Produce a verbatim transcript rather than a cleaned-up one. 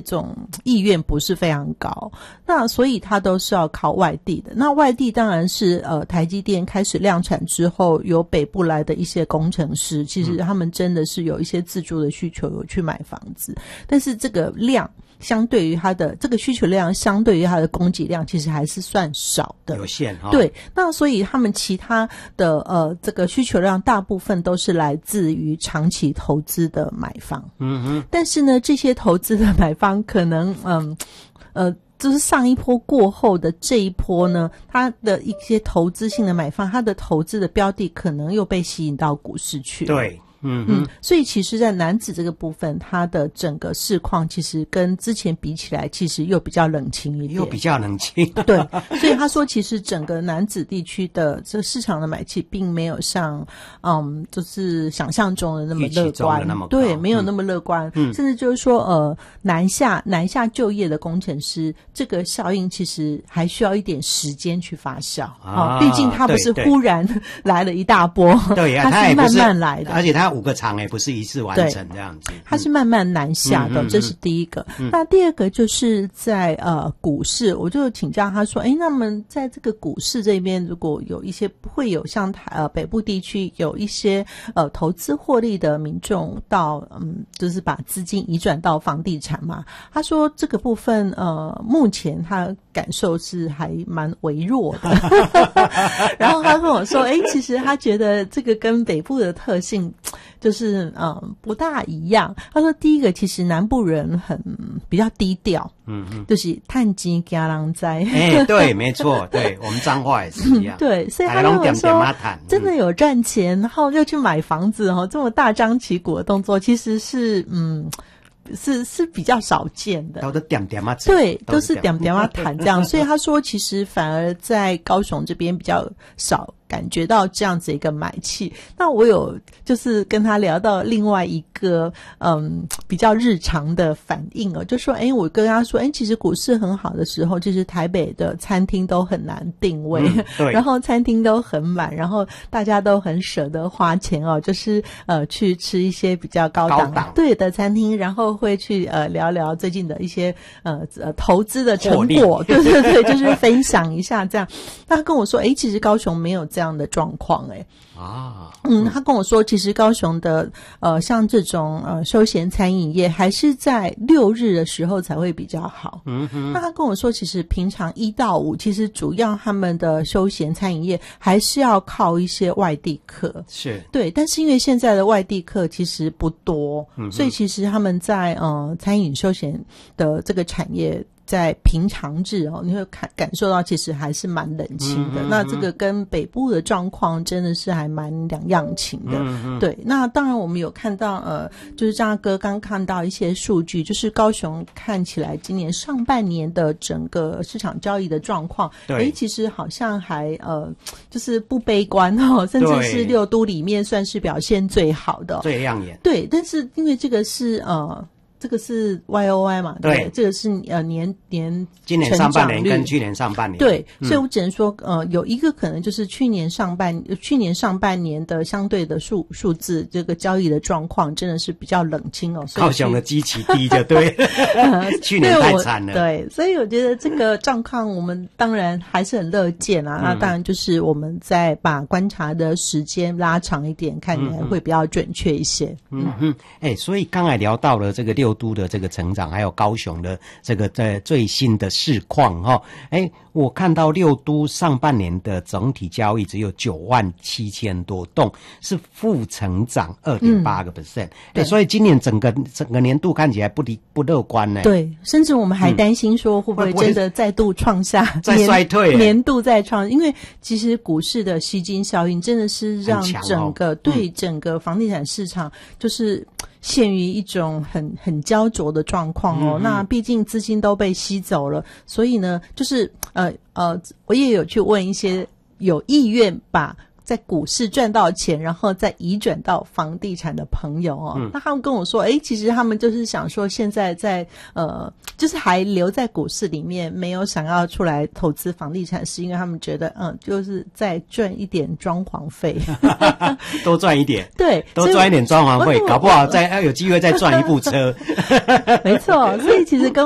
这种意愿不是非常高，那所以它都是要靠外地的。那外地当然是呃台积电开始量产之后，有北部来的一些工程师，其实他们真的是有一些自住的需求，有去买房子，但是这个量相对于它的这个需求量，相对于它的供给量，其实还是算少的， 有限哈、哦。 对，那所以他们其他的呃这个需求量，大部分都是来自于长期投资的买方。嗯哼，但是呢，这些投资的买方可能嗯呃。就是上一波过后的这一波呢，他的一些投资性的买方，他的投资的标的可能又被吸引到股市去了。 对。嗯嗯，所以其实在楠梓这个部分，它的整个市况其实跟之前比起来，其实又比较冷清一点， 又比较冷清。 对，所以他说其实整个楠梓地区的这个市场的买气并没有像嗯就是想象中的那么乐观， 那么对，没有那么乐观、嗯、甚至就是说呃南下南下就业的工程师，这个效应其实还需要一点时间去发酵啊，毕竟它不是忽然来了一大波， 对呀， 它是慢慢来的， 而且它五个厂也不是一次完成这样子， 它是慢慢南下的、嗯、这是第一个、嗯、那第二个就是在呃股市，我就请教他说，诶，那么在这个股市这边如果有一些不会有像呃北部地区有一些呃投资获利的民众到嗯就是把资金移转到房地产嘛，他说这个部分呃目前他感受是还蛮微弱的然后他跟我说，诶，其实他觉得这个跟北部的特性就是嗯不大一样。他说第一个，其实南部人很比较低调，嗯嗯，就是趁钱惊人知。 哎，对，没错，对，我们彰化也是一样。 对，所以他跟我说真的有赚钱，然后又去买房子哦，这么大张旗鼓的动作，其实是嗯。是是比较少见的， 都是点点啊， 对，都是点点啊谈这样，所以他说其实反而在高雄这边比较少感觉到这样子一个买气。那我有就是跟他聊到另外一个嗯比较日常的反应哦，就说诶，我跟他说诶，其实股市很好的时候，就是台北的餐厅都很难定位、嗯、对，然后餐厅都很满，然后大家都很舍得花钱哦，就是呃去吃一些比较高档, 高档对的餐厅，然后会去呃聊聊最近的一些呃呃投资的成果，对对对，就是分享一下这样。他跟我说诶，其实高雄没有这样的状况诶。啊，嗯，他跟我说，其实高雄的呃，像这种呃休闲餐饮业，还是在六日的时候才会比较好。嗯哼，那他跟我说，其实平常一到五，其实主要他们的休闲餐饮业还是要靠一些外地客。是，对，但是因为现在的外地客其实不多，嗯、所以其实他们在呃餐饮休闲的这个产业。在平常日哦，你会感感受到其实还是蛮冷清的、嗯嗯嗯、那这个跟北部的状况真的是还蛮两样情的、嗯嗯、对。那当然我们有看到呃就是张哥刚看到一些数据，就是高雄看起来今年上半年的整个市场交易的状况，诶其实好像还呃就是不悲观哦，甚至是六都里面算是表现最好的、哦、最亮眼。对，但是因为这个是呃这个是 Y O Y 嘛， 对, 对，这个是呃年年今年上半年跟去年上半年， 对、嗯，所以我只能说呃有一个可能就是去年上半去年上半年的相对的数数字，这个交易的状况真的是比较冷清哦。 高雄的基期低就对，呃、去年太惨了， 对，所以我觉得这个状况我们当然还是很乐见啊。嗯、那当然就是我们再把观察的时间拉长一点，看起来会比较准确一些。 嗯嗯，哎、欸，所以刚才聊到了这个六。六都的这个成长，还有高雄的这个在最新的市况哈，哎，我看到六都上半年的整体交易只有九万七千多栋，是负成长二点八个 percent， 哎，所以今年整个整个年度看起来不离不乐观呢。 对，甚至我们还担心说会不会真的再度创下再衰退年度再创，因为其实股市的吸金效应真的是让整个、哦、对、嗯、整个房地产市场就是陷于一种很很焦灼的状况哦、嗯。那毕竟资金都被吸走了，所以呢，就是呃呃，我也有去问一些有意愿把在股市赚到钱，然后再移转到房地产的朋友哦，嗯、那他们跟我说，诶，其实他们就是想说，现在在呃，就是还留在股市里面，没有想要出来投资房地产，是因为他们觉得，嗯，就是再赚一点装潢费， 多赚一点， 对， 多赚一点装潢费，搞不好再有机会再赚一部车， 没错，所以其实跟